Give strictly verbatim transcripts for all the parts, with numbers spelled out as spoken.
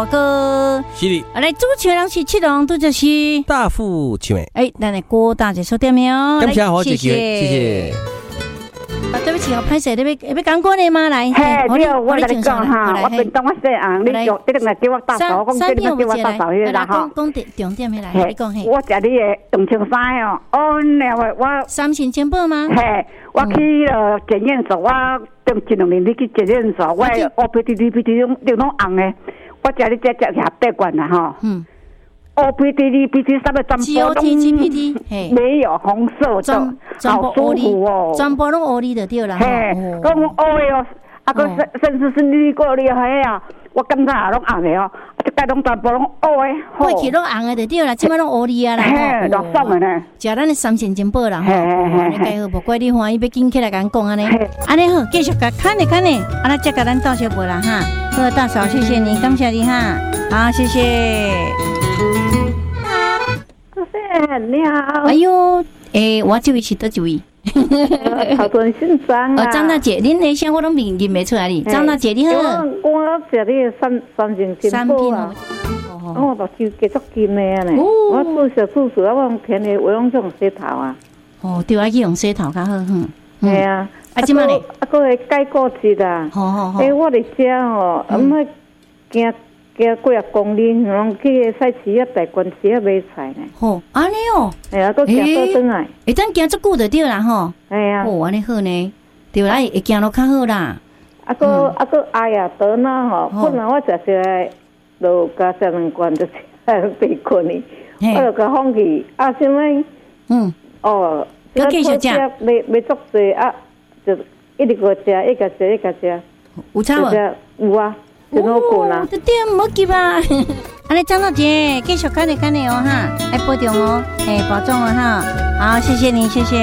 我哥， 是的。 啊，来主持人是七龙，都就是大富青美。 哎，咱的郭大姐收点没有？ 感谢好姐姐，谢谢。 啊，对不起，我拍摄你要要讲过的吗？来， 嘿，对，我来讲哈，我便当我说啊，你叫你个叫我大嫂，讲叫你叫我大嫂去啦哈。 讲讲重点的来，你讲嘿。 我食你的动青衫哦，哦，那我我三千金宝吗？ 嘿，我去了检验所，我等一两年你去检验所，我 O P D D P T 拢都拢红的，我食你这食下八罐啦哈。嗯。O P D D P T 三个全部都没有红色的，好舒服哦。 全部拢乌哩就对啦。 嘿，讲乌的哦，啊个甚甚至是你过哩嘿啊，我感觉也拢红的哦，啊这个拢全部拢乌的。 过去拢红的就对啦，即摆拢乌哩啊啦。 嘿，落爽的呢。 食咱的三千金宝啦。嘿嘿嘿。你介好，无怪你欢喜要紧起来甲咱讲安尼。安尼好，继续甲看呢看呢，啊那再甲咱道谢无啦哈。好，大嫂，谢谢你，感谢你哈。好，谢谢。 你好， 哎呦，诶，我这位是多几位？ 好多人姓张啊。 张大姐，恁那些我都认认不出来哩。张大姐你好。 我我这里三三件金宝啊，我都收几足金的呢。我做小叔叔，我用便宜，我用这种洗头啊。 哦，对，我去用洗头较好，哼。 系啊， 啊，即摆咧， 啊，个会改过节啦。 好好好。 诶，我伫遮哦，毋要惊。加几啊公里，拢去菜市啊、大关市啊买菜呢。 吼，安尼哦， 哎呀，都行倒转来。 会当行足久就对啦吼。 哎呀， 哦，安尼好呢，对啦，会行落较好啦。 啊个啊个，哎呀，倒那吼，本来我食食就加三两罐就被困哩，我就甲放弃。啊，什么？嗯。哦。 要继续食。 买买足济啊，就一直个食，一个食，一个食。 有差无？ 有啊。哦， 这点唔好急啊！安尼张大姐，继续看你看你哦哈，爱保重哦，哎，保重哦哈。好，谢谢你，谢谢。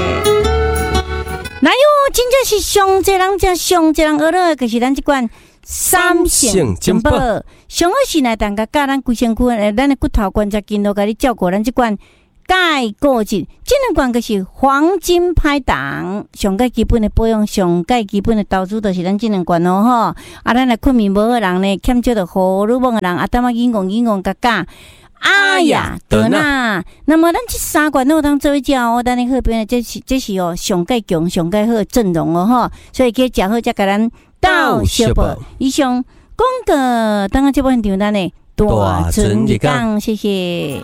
来哟，真正是上济人食上济人学了，就是咱这款三性金宝。上好是来大家教咱规身躯，诶，咱的骨头关节筋都甲你照顾咱这款。钙固质，这两罐就是黄金拍档，上盖基本的保养，上盖基本的投资，就是咱这两罐哦吼。啊，咱来困眠无好人呢，欠少的荷尔蒙的人，啊，当啊硬讲硬讲嘎嘎，哎呀，得啦。那么咱这三罐都当做一食哦，咱的后边呢，这是这是哦，上盖强、上盖好阵容哦吼，所以去食好，才甲咱道谢报。以上广告，当啊这部分场咱呢大存一讲，谢谢。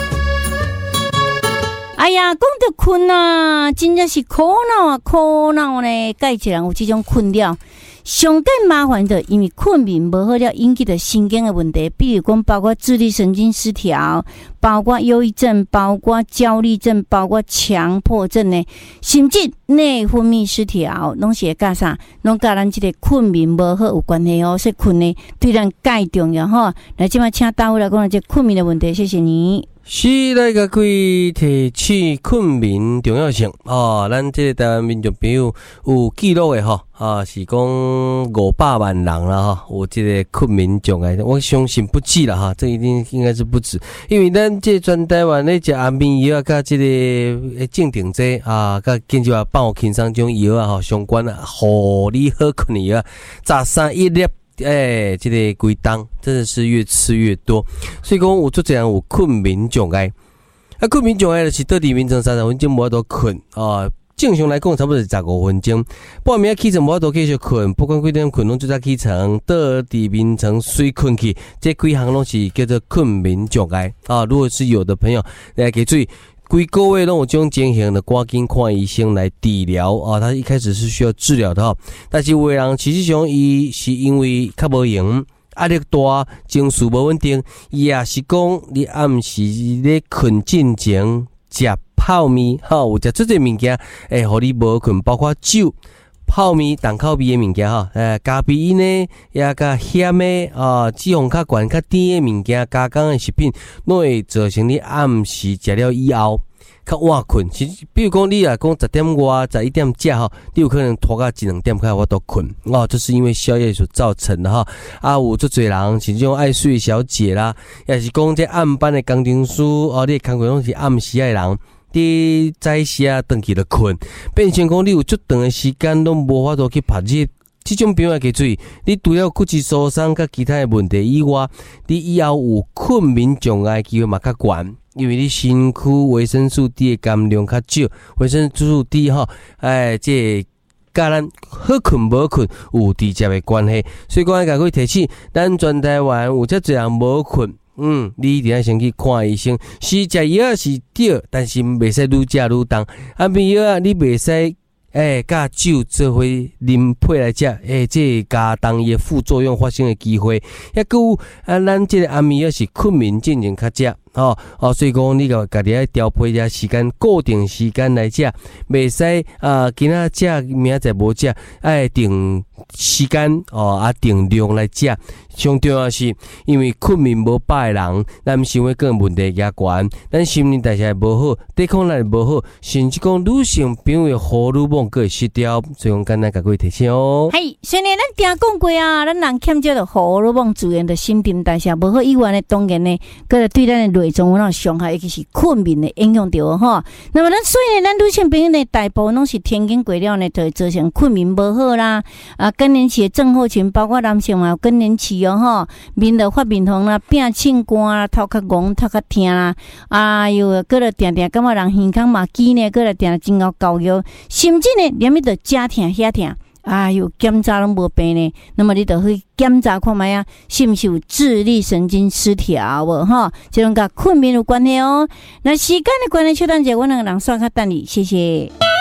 哎呀，讲到困啊，真正是苦恼啊，苦恼呢！介一人有这种困扰，上更麻烦的，因为困眠无好了，引起的神经的问题，比如讲，包括自律神经失调，包括忧郁症，包括焦虑症，包括强迫症呢，甚至内分泌失调，拢是会甲啥，拢甲咱这个困眠无好有关系哦。所以困呢，对咱介重要哈。来，今晚请大夫来讲这困眠的问题，谢谢你。 是来甲各位提起困眠重要性啊！咱这个台湾民众朋友有记录的吼啊，是讲五百万人啦哈，有这个困眠障碍，我相信不止啦哈，这一定应该是不止，因为咱这全台湾咧食安眠药啊，甲这个镇定剂啊，甲紧接着帮轻松这种药啊吼相关啊，互你好困的药啊，早上一粒。哎，这个规当真的是越吃越多，所以讲有做这样有困眠障碍。啊，困眠障碍就是倒伫眠床三十分钟无法度困啊。正常来讲，差不多是十五分钟。半暝起床无法度继续困，不管几点困，拢就在起床，倒伫眠床睡困去，这几项拢是叫做困眠障碍啊。如果是有的朋友来给注意。规个月拢有这种情形的，赶紧看医生来治疗啊！他一开始是需要治疗的哈，但是有的人实际上伊是因为较无闲，压力大，情绪无稳定，伊也是讲你暗时咧困进前食泡面，哈，有食这些物件，诶，互你无困，包括酒。泡面、重口味的物件哈，诶，咖啡因呢，也甲咸的啊，脂肪较悬、较甜的物件，加工的食品，拢会造成你暗时食了以后较晚困。其实，比如讲你啊，讲十点外、十一点食吼，你有可能拖到一两点开始我都困哦，这是因为宵夜所造成的哈。啊，有足侪人是这种爱睡小姐啦，也是讲这暗班的工程师哦，你工作拢是暗时的人。你早时啊，回去就困，变成讲你有足长的时间拢无法度去拍热， 这种病要记注意，你除了骨质疏松甲其他的问题以外，你以后有困眠障碍机会嘛较悬。因为你身躯维生素 D 的含量较少，维生素 D 吼，哎，这甲咱好困无困有直接的关系。所以讲，甲各提醒，咱全台湾有遮侪人无困，嗯，你一定要先去看医生。是食药是对，但是袂使愈食愈重。安眠药啊，你袂使。诶，甲酒做伙啉配来食，诶，这加重伊副作用发生的机会。抑佫有啊，咱这个安眠药是困眠进前较食，哦哦，所以讲你个家己爱调配一时间，固定时间来食，袂使啊，今仔食，明仔载无食，爱定时间哦，啊定量来食。上重要是，因为困眠无饱的人，咱想要个问题加悬，咱心理代谢无好，抵抗力无好，甚至讲女性病的荷尔蒙个会失调，所以讲简单甲各位提醒哦。 系，虽然咱定讲过啊，咱人欠少的荷尔蒙自然的新陈代谢无好以外呢，当然呢，个对咱的内脏有伤害，尤其是困眠的影响到吼。那么咱所以呢，咱女性朋友呢，大部分拢是天经过了呢，就会造成困眠无好啦，啊，更年期的症候群，包括男性嘛有更年期哦吼，面就发面红啦，变青干啦，头较戆，头较痛啦，啊哟，个了定定感觉人耳孔嘛肌呢，个了定定真够高腰，甚至呢连咪着遮痛遐痛，哎哟，检查拢无病呢，那么你就去检查看卖啊，是毋是有自律神经失调无吼？这种甲困眠有关系哦。那时间的关系，小等者，我两个人算较等你，谢谢。